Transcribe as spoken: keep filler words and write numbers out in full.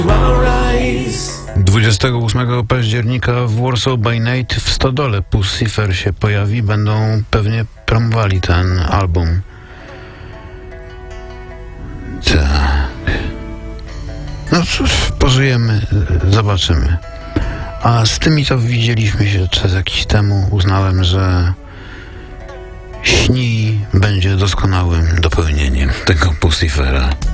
dwudziestego ósmego października w Warsaw by Night w Stodole Puscifer się pojawi. Będą pewnie promowali ten album. Tak. No cóż, pożyjemy, zobaczymy. A z tymi to widzieliśmy się czas jakiś temu. Uznałem, że Śni będzie doskonałym dopełnieniem tego Puscifera.